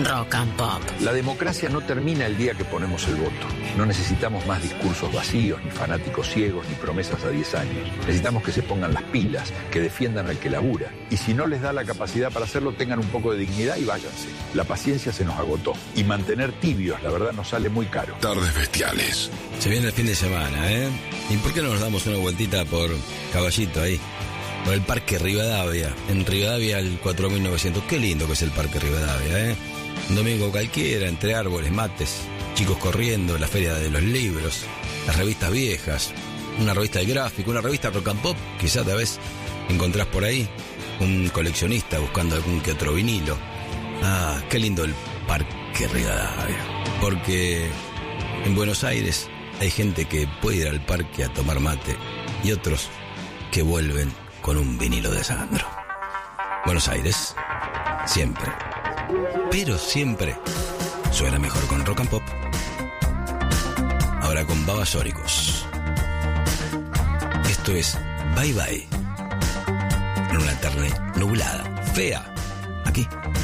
Rock and Pop. La democracia no termina el día que ponemos el voto. No necesitamos más discursos vacíos, ni fanáticos ciegos, ni promesas a 10 años. Necesitamos que se pongan las pilas, que defiendan al que labura. Y si no les da la capacidad para hacerlo, tengan un poco de dignidad y váyanse. La paciencia se nos agotó. Y mantener tibios, la verdad, nos sale muy caro. Tardes bestiales. Se viene el fin de semana, ¿eh? ¿Y por qué no nos damos una vueltita por Caballito ahí? Por el Parque Rivadavia. En Rivadavia el 4900. Qué lindo que es el Parque Rivadavia, ¿eh? Un domingo cualquiera, entre árboles, mates, chicos corriendo, la feria de los libros, las revistas viejas, una revista de gráfico, una revista rock and pop, quizás tal vez encontrás por ahí un coleccionista buscando algún que otro vinilo. Ah, qué lindo el Parque Rivadavia. Porque en Buenos Aires hay gente que puede ir al parque a tomar mate y otros que vuelven con un vinilo de Sandro. Buenos Aires, siempre. Pero siempre suena mejor con rock and pop. Ahora con Babasóricos. Esto es Bye Bye. En una tarde nublada, fea, aquí